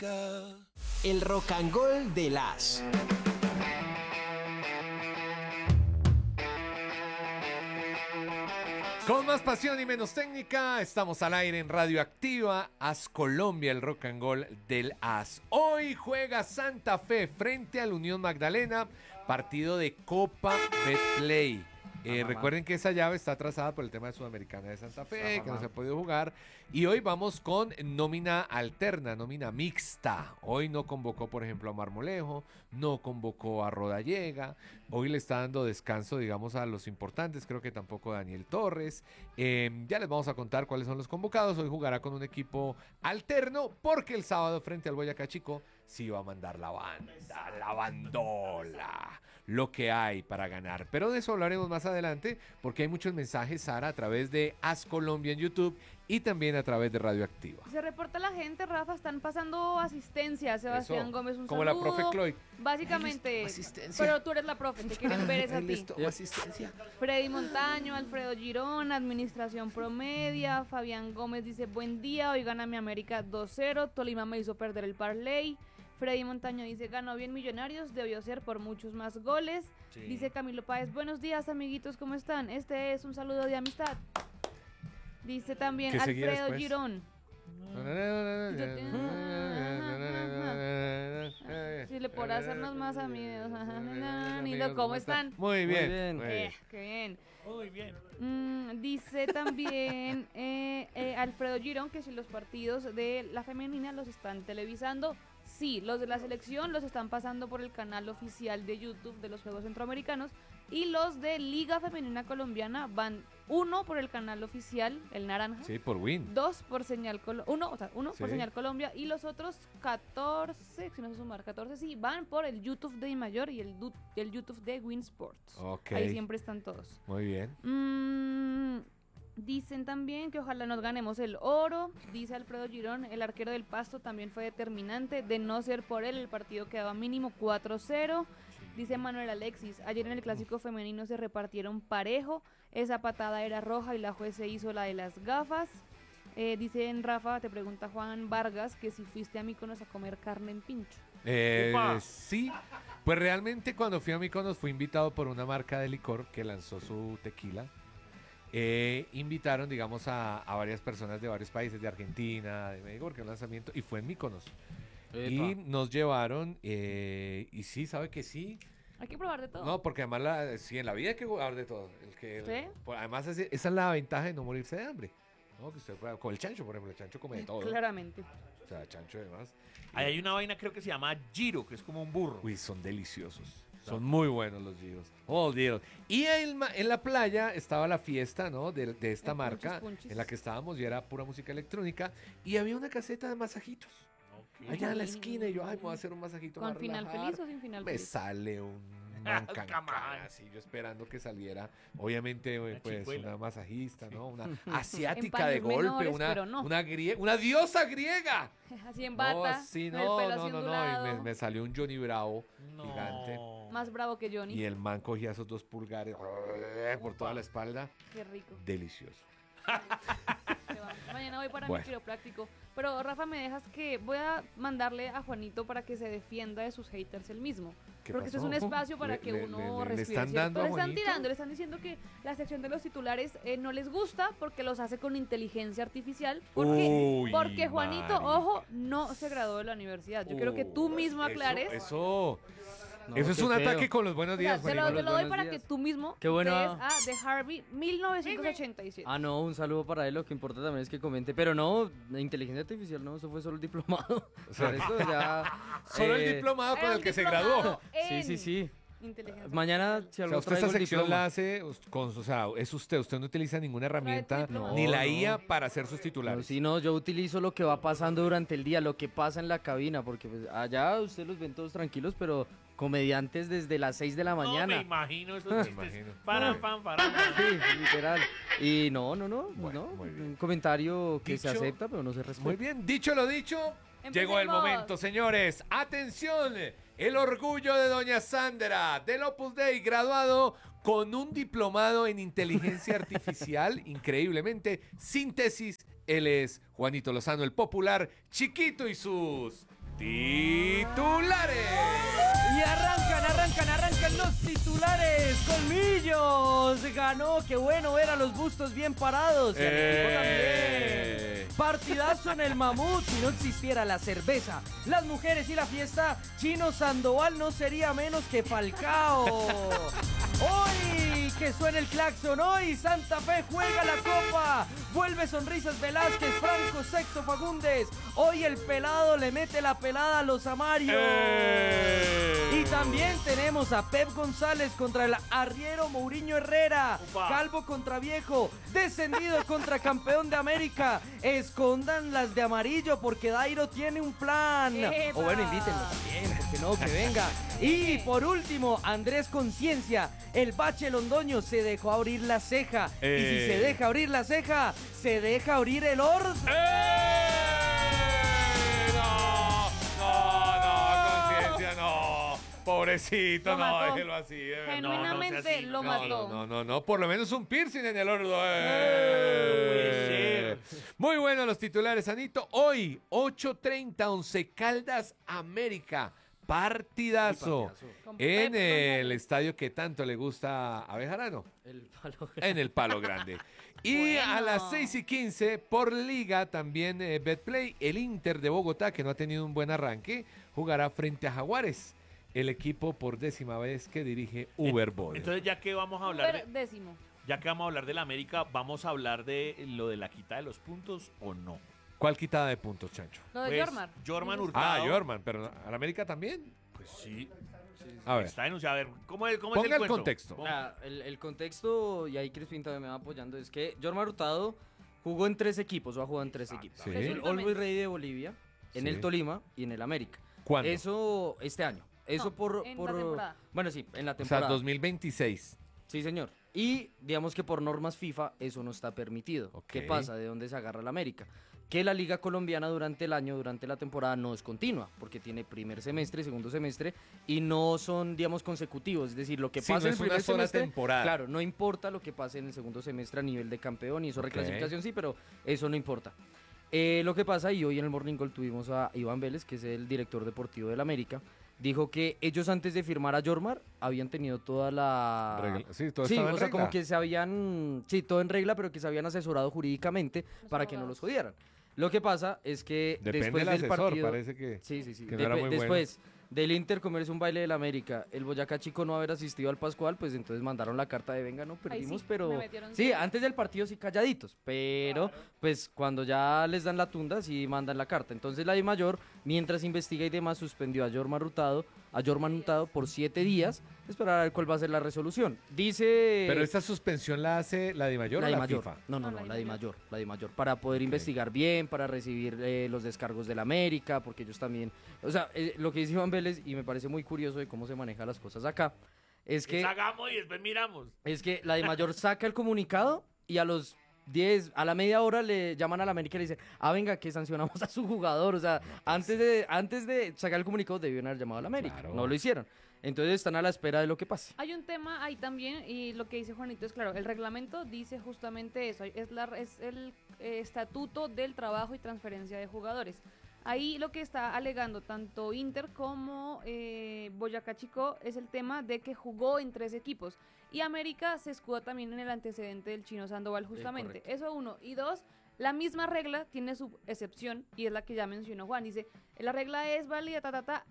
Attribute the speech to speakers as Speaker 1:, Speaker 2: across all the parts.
Speaker 1: música.
Speaker 2: El rock and roll de las.
Speaker 3: Con más pasión y menos técnica, estamos al aire en Radioactiva, AS Colombia, el rock and roll del AS. Hoy juega Santa Fe frente al Unión Magdalena, partido de Copa Betplay. Recuerden que esa llave está trazada por el tema de Sudamericana de Santa Fe, que no se ha podido jugar. Y hoy vamos con nómina alterna, nómina mixta. Hoy no convocó, por ejemplo, a Marmolejo, no convocó a Rodallega. Hoy le está dando descanso, digamos, a los importantes. Creo que tampoco Daniel Torres. Ya les vamos a contar cuáles son los convocados. Hoy jugará con un equipo alterno porque el sábado frente al Boyacá Chico sí va a mandar la banda, la bandola, lo que hay para ganar. Pero de eso hablaremos más adelante porque hay muchos mensajes, Sara, a través de AS Colombia en YouTube y también a través de Radioactiva.
Speaker 4: Se reporta la gente, Rafa, están pasando asistencia. Sebastián
Speaker 3: Eso,
Speaker 4: Gómez, un
Speaker 3: como
Speaker 4: saludo.
Speaker 3: la profe Chloe.
Speaker 4: Básicamente,
Speaker 3: asistencia.
Speaker 4: pero tú eres la profe, te quieren ver es a ti.
Speaker 3: Listo, asistencia.
Speaker 4: Freddy Montaño, Alfredo Girón, Administración Promedia, Fabián Gómez dice, buen día, hoy gana mi América 2-0, Tolima me hizo perder el parlay. Freddy Montaño dice, ganó bien Millonarios, debió ser por muchos más goles. Sí. Dice Camilo Páez, buenos días amiguitos, ¿cómo están? Este es un saludo de amistad. Dice también Alfredo Girón. Si le por hacernos más amigos. Nido, ¿cómo están?
Speaker 3: Muy bien.
Speaker 4: Qué bien.
Speaker 5: Muy bien.
Speaker 4: Dice también Alfredo Girón que si los partidos de la femenina los están televisando. Sí, los de la selección los están pasando por el canal oficial de YouTube de los Juegos Centroamericanos y los de Liga Femenina Colombiana van uno por el canal oficial, el naranja.
Speaker 3: Sí, por Win.
Speaker 4: Dos por Señal Colombia, uno
Speaker 3: sí.
Speaker 4: por Señal Colombia y los otros 14, si no se sumar 14, sí, van por el YouTube de Mayor y el YouTube de Win Sports.
Speaker 3: Okay.
Speaker 4: Ahí siempre están todos.
Speaker 3: Muy bien.
Speaker 4: Dicen también que ojalá nos ganemos el oro. Dice Alfredo Girón, el arquero del Pasto también fue determinante. De no ser por él, el partido quedaba mínimo 4-0. Dice Manuel Alexis, ayer en el clásico femenino se repartieron parejo. Esa patada era roja y la juez se hizo la de las gafas. Dicen Rafa, te pregunta Juan Vargas que si fuiste a Mykonos a comer carne en pincho.
Speaker 3: Sí, pues realmente cuando fui a Mykonos fui invitado por una marca de licor que lanzó su tequila. Invitaron, digamos, a varias personas de varios países, de Argentina, de México, porque un lanzamiento, y fue en Mykonos. Y nos llevaron, y sí, ¿sabe que sí?
Speaker 4: Hay que probar de todo.
Speaker 3: No, porque además, sí, en la vida hay que probar de todo. Además, esa es la ventaja de no morirse de hambre. ¿No? Que usted prueba, con el chancho, por ejemplo, el chancho come de todo.
Speaker 4: Claramente.
Speaker 3: O sea, chancho además.
Speaker 5: Ahí hay una vaina, creo que se llama Giro, que es como un burro.
Speaker 3: Uy, son deliciosos. Son muy buenos los giros. Oh, Dios. Y en la playa estaba la fiesta, ¿no? De esta marca,
Speaker 4: punchis.
Speaker 3: En la que estábamos y era pura música electrónica. Y había una caseta de masajitos. Okay. Allá en la esquina. Y yo, ay, me voy a hacer un masajito.
Speaker 4: ¿Con final feliz o sin final feliz?
Speaker 3: Me sale un mancancán, así yo esperando que saliera. Obviamente, pues, una masajista, ¿no? Una asiática de golpe.
Speaker 4: Menores,
Speaker 3: una diosa griega.
Speaker 4: Así en bata.
Speaker 3: No, así no. Y me salió un Johnny Bravo gigante.
Speaker 4: Más bravo que Johnny.
Speaker 3: Y el man cogía esos 2 pulgares por toda la espalda.
Speaker 4: Qué rico.
Speaker 3: Delicioso.
Speaker 4: Mañana voy para mi quiropráctico. Pero Rafa, me dejas que voy a mandarle a Juanito para que se defienda de sus haters él mismo. Porque esto es un espacio para que uno respire.
Speaker 3: Le están dando a
Speaker 4: le están tirando, le están diciendo que la sección de los titulares no les gusta porque los hace con inteligencia artificial. Porque Juanito, ojo, no se graduó de la universidad. Yo quiero que tú mismo aclares.
Speaker 3: Eso es un ataque con los buenos días.
Speaker 4: O sea, te lo doy para que tú mismo
Speaker 6: des
Speaker 4: a The Harvey 1987.
Speaker 6: No, un saludo para él. Lo que importa también es que comente. Pero no, la inteligencia artificial no, eso fue solo el diplomado.
Speaker 3: Solo el diplomado con el que se graduó.
Speaker 6: Sí. Mañana, si algo
Speaker 3: usted esta sección la hace es usted no utiliza ninguna herramienta ni la IA para hacer sus titulares.
Speaker 6: Yo utilizo lo que va pasando durante el día, lo que pasa en la cabina, porque pues, allá ustedes los ven todos tranquilos, pero comediantes desde las 6 de la mañana.
Speaker 5: No, me imagino esos chistes. Sí,
Speaker 6: literal. Y no, un comentario que se acepta, pero no se respeta.
Speaker 3: Muy bien, dicho lo dicho, llegó el momento, señores. ¡Atención! El orgullo de doña Sandra, del Opus Dei, graduado con un diplomado en inteligencia artificial, increíblemente, síntesis. Él es Juanito Lozano, el popular Chiquito y sus titulares.
Speaker 6: Y arrancan los titulares. Colmillos. Ganó, qué bueno ver a los bustos bien parados. Y al equipo también. Partidazo en el Mamut. Si no existiera la cerveza, las mujeres y la fiesta, Chino Sandoval no sería menos que Falcao. Hoy que suena el claxon, hoy Santa Fe juega la copa. Vuelve Sonrisas Velázquez, Franco Sexto Fagundes. Hoy el pelado le mete la pelada a los Amarios. Y también tenemos a Pep González contra el arriero Mourinho Herrera.
Speaker 5: Upa.
Speaker 6: Calvo contra viejo, descendido contra campeón de América. Escondan las de amarillo porque Dairo tiene un plan.
Speaker 4: ¡Epa!
Speaker 6: O bueno, invítenlo también, porque no, que venga. Y por último, Andrés Conciencia, el bache londoño se dejó abrir la ceja. Y si se deja abrir la ceja, se deja abrir el orto.
Speaker 3: No, Conciencia, no. Pobrecito,
Speaker 4: Lo
Speaker 3: no,
Speaker 4: mató.
Speaker 3: déjelo así. De verdad.
Speaker 4: Genuinamente
Speaker 5: no sea así,
Speaker 4: lo
Speaker 5: no,
Speaker 4: mató.
Speaker 3: No, por lo menos un piercing en el orto.
Speaker 5: puede ser.
Speaker 3: Muy buenos los titulares, Anito. Hoy, 8:30, Once Caldas, América. Partidazo.
Speaker 4: Con
Speaker 3: En
Speaker 4: Pep
Speaker 3: el
Speaker 4: González.
Speaker 3: estadio que tanto le gusta a Bejarano.
Speaker 6: El palo.
Speaker 3: En el Palo Grande. Y a
Speaker 4: Bueno.
Speaker 3: las 6:15, por liga, también Betplay, el Inter de Bogotá, que no ha tenido un buen arranque, jugará frente a Jaguares, el equipo por 10ª vez que dirige Uber Boden.
Speaker 5: Entonces, ya que vamos a hablar
Speaker 4: Uber décimo.
Speaker 5: ya que vamos a hablar de la América, ¿vamos a hablar de lo de la quita de los puntos o no?
Speaker 3: ¿Cuál quitada de puntos, Chancho?
Speaker 4: Lo de
Speaker 5: Pues,
Speaker 4: Jormar.
Speaker 5: Jorman
Speaker 4: Dices-
Speaker 5: Hurtado.
Speaker 3: Jorman, pero ¿a la América también?
Speaker 5: Pues sí.
Speaker 3: A ver,
Speaker 5: Está denunciado. A ver, ¿cómo es el
Speaker 3: ponga el
Speaker 5: cuento?
Speaker 3: contexto.
Speaker 6: El contexto, y ahí Crispin también me va apoyando, es que Jormar Hurtado jugó en 3 equipos, o ha jugado en 3 equipos.
Speaker 3: Sí.
Speaker 6: En el
Speaker 4: Resultamente.
Speaker 6: Always Ready de Bolivia, en
Speaker 3: Sí.
Speaker 6: el Tolima y en el América.
Speaker 3: ¿Cuándo?
Speaker 6: Eso este año. Eso
Speaker 4: No,
Speaker 6: por,
Speaker 4: en
Speaker 6: por-
Speaker 4: la temporada.
Speaker 6: Bueno, sí, en la
Speaker 3: O sea,
Speaker 6: temporada.
Speaker 3: 2026.
Speaker 6: Sí, señor. Y digamos que por normas FIFA eso no está permitido.
Speaker 3: Ok.
Speaker 6: ¿Qué pasa? ¿De dónde se agarra la América? Que la liga colombiana durante el año, durante la temporada, no es continua, porque tiene primer semestre, segundo semestre, y no son, digamos, consecutivos. Es decir, lo que
Speaker 3: Sí,
Speaker 6: pasa
Speaker 3: no
Speaker 6: en el
Speaker 3: es una
Speaker 6: primer
Speaker 3: sola
Speaker 6: semestre,
Speaker 3: temporada.
Speaker 6: claro, no importa lo que pase en el segundo semestre a nivel de campeón, y eso
Speaker 3: Ok.
Speaker 6: reclasificación sí, pero eso no importa. Lo que pasa, y hoy en el Morning Call tuvimos a Iván Vélez, que es el director deportivo del América, dijo que ellos antes de firmar a Jormar habían tenido toda la...
Speaker 3: Sí, todo
Speaker 6: Sí,
Speaker 3: estaba en
Speaker 6: o sea, como
Speaker 3: regla.
Speaker 6: que se habían, sí, todo en regla, pero que se habían asesorado jurídicamente para que no los jodieran. Lo que pasa es que
Speaker 3: Depende
Speaker 6: después
Speaker 3: del
Speaker 6: del
Speaker 3: asesor,
Speaker 6: partido,
Speaker 3: parece que...
Speaker 6: sí, sí, sí,
Speaker 3: que no era muy bueno.
Speaker 6: después del Inter comerse un baile del América, el Boyacá Chico no haber asistido al Pascual, pues entonces mandaron la carta de venga, no perdimos,
Speaker 4: sí,
Speaker 6: pero
Speaker 4: me metieron
Speaker 6: sí,
Speaker 4: siete.
Speaker 6: antes del partido sí calladitos, pero pues cuando ya les dan la tunda sí mandan la carta. Entonces la DIMAYOR, mientras investiga y demás, suspendió a Jorman Hurtado por 7 días, esperar a ver cuál va a ser la resolución. Dice
Speaker 3: Pero esta suspensión la hace la DIMAYOR
Speaker 6: la
Speaker 3: o la
Speaker 6: DIMAYOR.
Speaker 3: FIFA.
Speaker 6: No,
Speaker 4: No,
Speaker 6: la DIMAYOR, para poder
Speaker 3: Ok.
Speaker 6: investigar bien, para recibir los descargos de la América, porque ellos también, o sea, lo que dice Iván Vélez, y me parece muy curioso de cómo se manejan las cosas acá, es que,
Speaker 5: Hagamos y después miramos.
Speaker 6: la DIMAYOR saca el comunicado y a los 10, a la media hora le llaman a la América y le dicen, venga, que sancionamos a su jugador, o sea, antes de sacar el comunicado debieron haber llamado a la América,
Speaker 3: Claro.
Speaker 6: no lo hicieron, entonces están a la espera de lo que pase.
Speaker 4: Hay un tema ahí también, y lo que dice Juanito es claro, el reglamento dice justamente eso, es el estatuto del trabajo y transferencia de jugadores. Ahí lo que está alegando tanto Inter como Boyacá Chico es el tema de que jugó en 3 equipos. Y América se escuda también en el antecedente del Chino Sandoval justamente.
Speaker 6: correcto.
Speaker 4: Eso uno. Y dos, la misma regla tiene su excepción y es la que ya mencionó Juan. Dice, la regla es válida,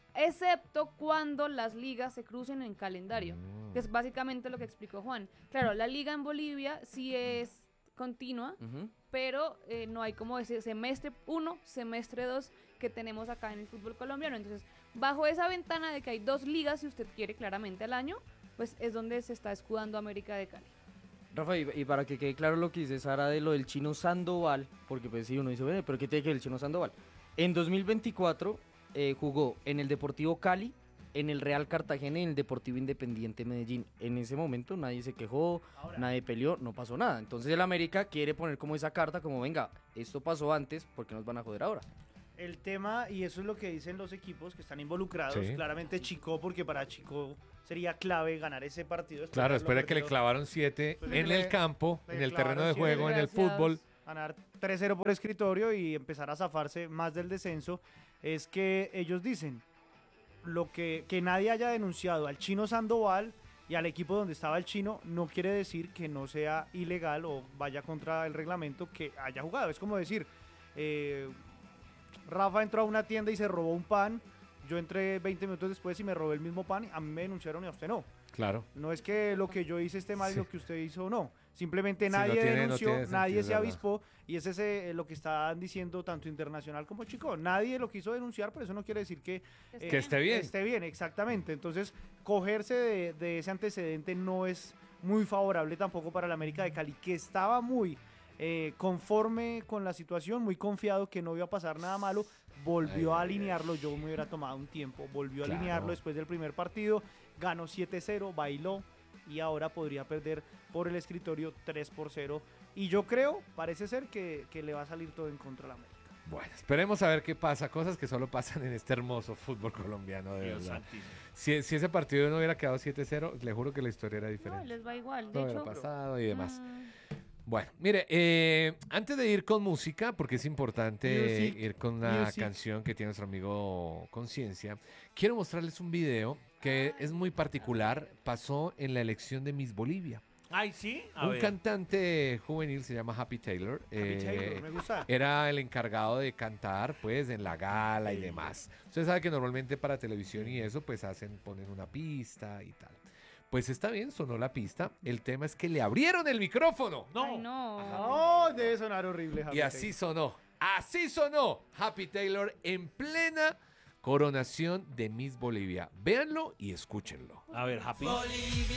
Speaker 4: excepto cuando las ligas se crucen en calendario. Que es básicamente lo que explicó Juan. Claro, la liga en Bolivia sí es continua,
Speaker 6: Ujú.
Speaker 4: pero no hay como ese semestre 1, semestre 2 que tenemos acá en el fútbol colombiano. Entonces, bajo esa ventana de que hay 2 ligas, si usted quiere, claramente al año, pues es donde se está escudando América de Cali.
Speaker 6: Rafa, y para que quede claro lo que dice Sara de lo del Chino Sandoval, porque pues sí, uno dice, "Bueno, pero ¿qué tiene que ver el Chino Sandoval?" En 2024 jugó en el Deportivo Cali, en el Real Cartagena y en el Deportivo Independiente Medellín. En ese momento nadie se quejó, nadie peleó, no pasó nada. Entonces el América quiere poner como esa carta, como venga, esto pasó antes, ¿por qué nos van a joder ahora?
Speaker 1: El tema, y eso es lo que dicen los equipos que están involucrados,
Speaker 3: Sí.
Speaker 1: claramente Chico, porque para Chico sería clave ganar ese partido.
Speaker 3: Claro,
Speaker 1: de
Speaker 3: después de
Speaker 1: haberlo
Speaker 3: que le
Speaker 1: perdido.
Speaker 3: clavaron 7
Speaker 1: Pues de
Speaker 3: en
Speaker 1: que
Speaker 3: el
Speaker 1: le-
Speaker 3: campo,
Speaker 1: le
Speaker 3: en el
Speaker 1: clavaron
Speaker 3: terreno de
Speaker 1: siete,
Speaker 3: juego, en el
Speaker 4: gracias.
Speaker 3: fútbol.
Speaker 1: ganar 3-0 por escritorio y empezar a zafarse más del descenso, es que ellos dicen que nadie haya denunciado al Chino Sandoval y al equipo donde estaba el Chino no quiere decir que no sea ilegal o vaya contra el reglamento que haya jugado. Es como decir, Rafa entró a una tienda y se robó un pan, yo entré 20 minutos después y me robé el mismo pan, a mí me denunciaron y a usted no.
Speaker 3: Claro.
Speaker 1: No es que lo que yo hice esté mal y
Speaker 3: Sí.
Speaker 1: lo que usted hizo no. Simplemente
Speaker 3: Si
Speaker 1: nadie
Speaker 3: no tiene
Speaker 1: denunció,
Speaker 3: sentido,
Speaker 1: nadie
Speaker 3: es
Speaker 1: se
Speaker 3: verdad.
Speaker 1: avispó y ese es lo que están diciendo tanto Internacional como Chico. Nadie lo quiso denunciar, pero eso no quiere decir que
Speaker 3: Que esté bien.
Speaker 1: esté bien, exactamente. Entonces, cogerse de ese antecedente no es muy favorable tampoco para el América de Cali, que estaba muy conforme con la situación, muy confiado que no iba a pasar nada malo. Volvió a alinearlo, yo me hubiera tomado un tiempo, volvió a
Speaker 3: Claro.
Speaker 1: alinearlo después del primer partido, ganó 7-0, bailó y ahora podría perder por el escritorio 3-0. Y yo creo, parece ser que le va a salir todo en contra a la América.
Speaker 3: Bueno, esperemos a ver qué pasa. Cosas que solo pasan en este hermoso fútbol colombiano, de
Speaker 5: Dios
Speaker 3: verdad.
Speaker 5: santísimo.
Speaker 3: Si ese partido no hubiera quedado 7-0, le juro que la historia era
Speaker 4: No,
Speaker 3: diferente.
Speaker 4: les va igual. De
Speaker 3: Todo hubiera
Speaker 4: hecho,
Speaker 3: pasado y demás.
Speaker 4: mm,
Speaker 3: Bueno, mire, antes de ir con música, porque es importante
Speaker 1: Music,
Speaker 3: ir con una
Speaker 1: music.
Speaker 3: canción que tiene nuestro amigo Conciencia, quiero mostrarles un video que es muy particular. Pasó en la elección de Miss Bolivia.
Speaker 5: Ay, sí. A
Speaker 3: Un
Speaker 5: ver.
Speaker 3: cantante juvenil se llama Happy Taylor.
Speaker 1: Happy Taylor, me gusta.
Speaker 3: Era el encargado de cantar, pues, en la gala y demás. Usted sabe que normalmente para televisión y eso, pues, ponen una pista y tal. Pues está bien, sonó la pista. El tema es que le abrieron el micrófono.
Speaker 5: No.
Speaker 4: ay, no.
Speaker 1: No, debe sonar horrible, Javi.
Speaker 3: Y así sonó Happy Taylor en plena coronación de Miss Bolivia. Véanlo y escúchenlo.
Speaker 5: A ver, Happy.